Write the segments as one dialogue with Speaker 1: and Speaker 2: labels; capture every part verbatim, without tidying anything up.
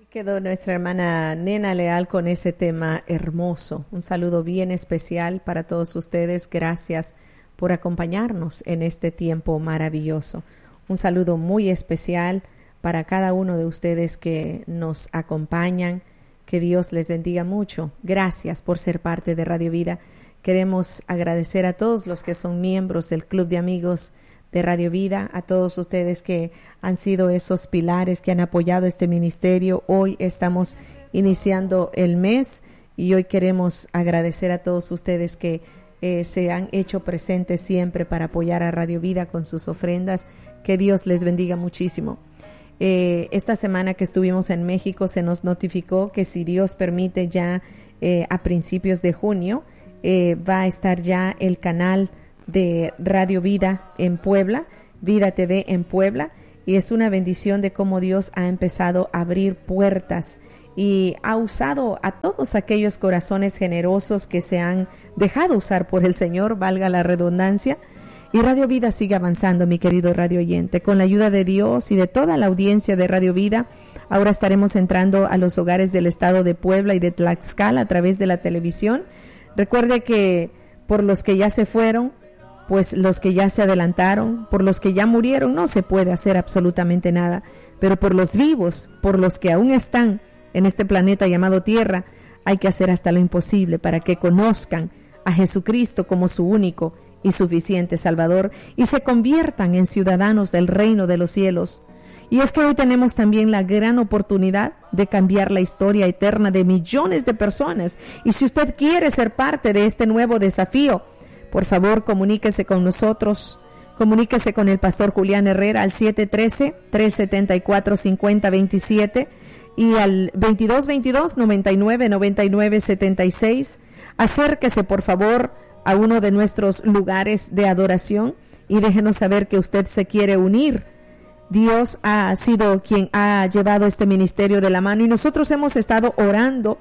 Speaker 1: Quedó nuestra hermana Nena Leal con ese tema hermoso. Un saludo bien especial para todos ustedes. Gracias por acompañarnos en este tiempo maravilloso. Un saludo muy especial para cada uno de ustedes que nos acompañan. Que Dios les bendiga mucho. Gracias por ser parte de Radio Vida. Queremos agradecer a todos los que son miembros del Club de Amigos de Radio Vida, a todos ustedes que han sido esos pilares que han apoyado este ministerio. Hoy estamos iniciando el mes y hoy queremos agradecer a todos ustedes que eh, se han hecho presentes siempre para apoyar a Radio Vida con sus ofrendas. Que Dios les bendiga muchísimo. Eh, esta semana que estuvimos en México se nos notificó que, si Dios permite, ya eh, a principios de junio eh, va a estar ya el canal de Radio Vida en Puebla, Vida T V en Puebla, y es una bendición de cómo Dios ha empezado a abrir puertas y ha usado a todos aquellos corazones generosos que se han dejado usar por el Señor, valga la redundancia. Y Radio Vida sigue avanzando, mi querido radio oyente, con la ayuda de Dios y de toda la audiencia de Radio Vida. Ahora estaremos entrando a los hogares del estado de Puebla y de Tlaxcala a través de la televisión. Recuerde que por los que ya se fueron, pues los que ya se adelantaron, por los que ya murieron, no se puede hacer absolutamente nada. Pero por los vivos, por los que aún están en este planeta llamado Tierra, hay que hacer hasta lo imposible para que conozcan a Jesucristo como su único y suficiente Salvador y se conviertan en ciudadanos del reino de los cielos. Y es que hoy tenemos también la gran oportunidad de cambiar la historia eterna de millones de personas. Y si usted quiere ser parte de este nuevo desafío, por favor, comuníquese con nosotros, comuníquese con el pastor Julián Herrera al siete uno tres, tres siete cuatro, cinco cero dos siete y al veintidós veintidós, noventa y nueve, noventa y nueve, setenta y seis. Acérquese, por favor, a uno de nuestros lugares de adoración y déjenos saber que usted se quiere unir. Dios ha sido quien ha llevado este ministerio de la mano y nosotros hemos estado orando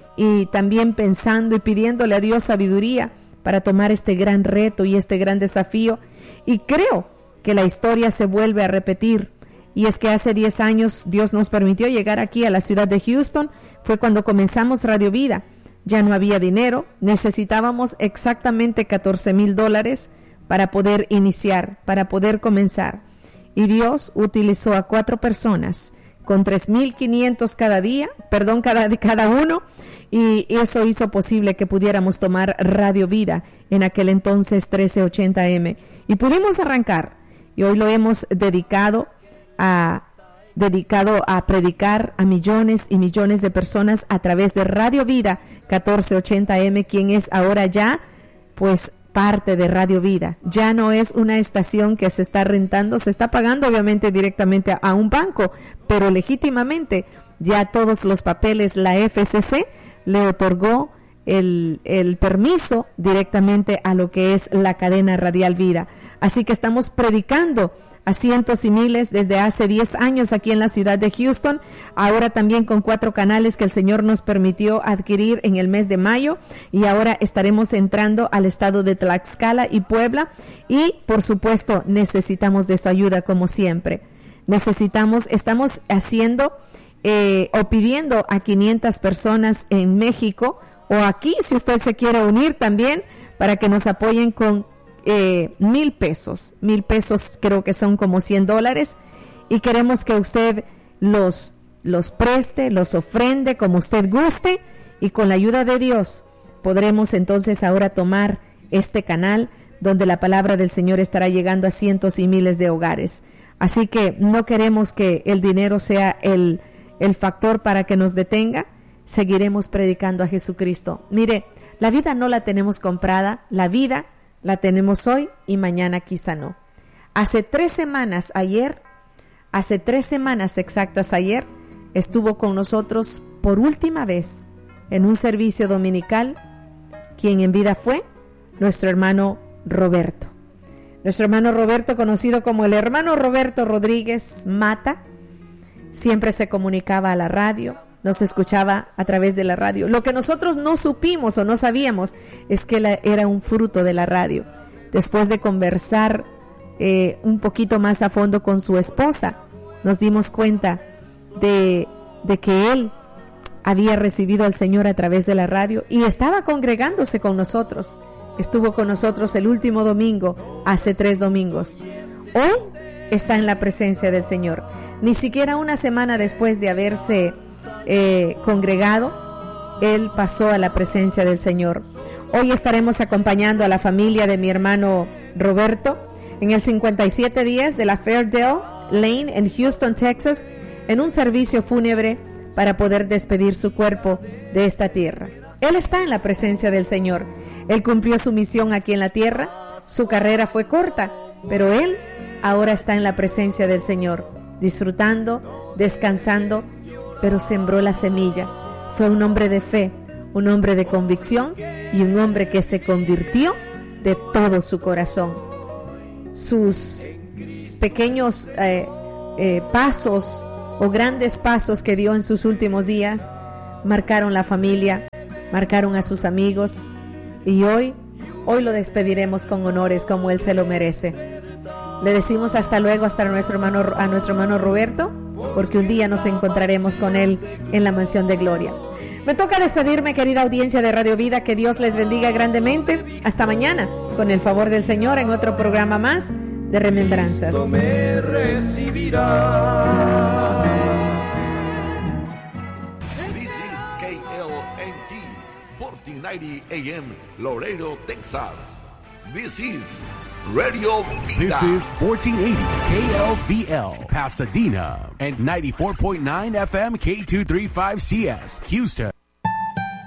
Speaker 1: y también pensando y pidiéndole a Dios sabiduría para tomar este gran reto y este gran desafío. Y creo que la historia se vuelve a repetir. Y es que hace diez años Dios nos permitió llegar aquí a la ciudad de Houston. Fue cuando comenzamos Radio Vida. Ya no había dinero. Necesitábamos exactamente catorce mil dólares para poder iniciar, para poder comenzar. Y Dios utilizó a cuatro personas con tres mil quinientos cada día, perdón, cada, cada uno. Y eso hizo posible que pudiéramos tomar Radio Vida, en aquel entonces trece ochenta eme. Y pudimos arrancar. Y hoy lo hemos dedicado a, dedicado a predicar a millones y millones de personas a través de Radio Vida catorce ochenta eme, quien es ahora ya, pues, parte de Radio Vida. Ya no es una estación que se está rentando, se está pagando obviamente directamente a, a un banco, pero legítimamente ya todos los papeles, la F C C le otorgó el, el permiso directamente a lo que es la cadena radial Vida. Así que estamos predicando a cientos y miles desde hace diez años aquí en la ciudad de Houston, ahora también con cuatro canales que el Señor nos permitió adquirir en el mes de mayo, y ahora estaremos entrando al estado de Tlaxcala y Puebla, y por supuesto necesitamos de su ayuda como siempre. Necesitamos, estamos haciendo Eh, o pidiendo a quinientas personas en México o aquí, si usted se quiere unir también, para que nos apoyen con eh, mil pesos. Mil pesos creo que son como cien dólares y queremos que usted los, los preste, los ofrende como usted guste y con la ayuda de Dios podremos entonces ahora tomar este canal donde la palabra del Señor estará llegando a cientos y miles de hogares. Así que no queremos que el dinero sea el el factor para que nos detenga. Seguiremos predicando a Jesucristo. Mire, la vida no la tenemos comprada, la vida la tenemos hoy y mañana quizá no. Hace tres semanas ayer, hace tres semanas exactas ayer, estuvo con nosotros por última vez en un servicio dominical, quien en vida fue nuestro hermano Roberto. Nuestro hermano Roberto, conocido como el hermano Roberto Rodríguez Mata, siempre se comunicaba a la radio, nos escuchaba a través de la radio. Lo que nosotros no supimos o no sabíamos es que la, era un fruto de la radio. Después de conversar eh, un poquito más a fondo con su esposa, nos dimos cuenta de de que él había recibido al Señor a través de la radio y estaba congregándose con nosotros. Estuvo con nosotros el último domingo, hace tres domingos. Hoy está en la presencia del Señor. Ni siquiera una semana después de haberse eh, congregado, él pasó a la presencia del Señor. Hoy estaremos acompañando a la familia de mi hermano Roberto en el cincuenta y siete diez de la Fairdale Lane en Houston, Texas, en un servicio fúnebre para poder despedir su cuerpo de esta tierra. Él está en la presencia del Señor. Él cumplió su misión aquí en la tierra. Su carrera fue corta, pero él ahora está en la presencia del Señor, disfrutando, descansando, pero sembró la semilla. Fue un hombre de fe, un hombre de convicción y un hombre que se convirtió de todo su corazón. Sus pequeños eh, eh, pasos o grandes pasos que dio en sus últimos días marcaron la familia, marcaron a sus amigos, y hoy, hoy lo despediremos con honores como él se lo merece. Le decimos hasta luego hasta nuestro hermano, a nuestro hermano Roberto, porque un día nos encontraremos con él en la mansión de gloria. Me toca despedirme, querida audiencia de Radio Vida. Que Dios les bendiga grandemente. Hasta mañana, con el favor del Señor, en otro programa más de Remembranzas.
Speaker 2: Me recibirá. This is K L N T fourteen ninety A M Laredo, Texas. This is Radio Vida.
Speaker 3: This is fourteen eighty K L V L Pasadena and ninety-four point nine F M K two thirty-five C S Houston.